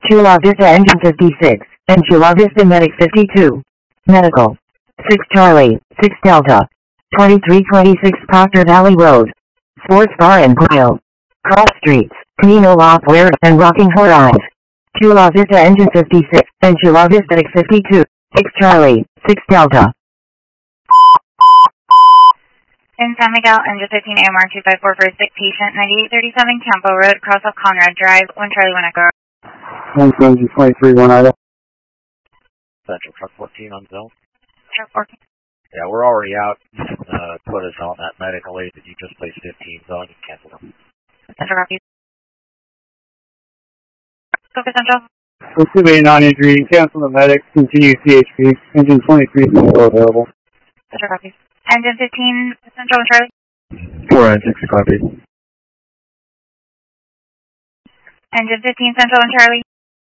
Chula Vista Engine 56, and Chula Vista Medic 52. Medical. 6 Charlie, 6 Delta. 2326 Proctor Valley Road. Sports Bar and Grill. Cross Streets, Camino La Puerta and Rocking Drive. Chula Vista Engine 56, and Chula Vista Medic 52. 6 Charlie, 6 Delta. In San Miguel, Engine 15 AMR 254 for a sick patient, 9837 Campo Road, cross off Conrad Drive, 1 Charlie 1 Echo. Engine 23 1 Ida. Central Truck 14 on zone. Truck 14. Yeah, we're already out. Put us on that medical aid that you just placed 15 zone. You cancel them. Central copy. Focus Central. Receiving non-injury, cancel the medic, continue CHP. Engine 23 still available. Central copy. Engine 15 Central and Charlie. 4 and 6 copy. Engine 15 Central and Charlie.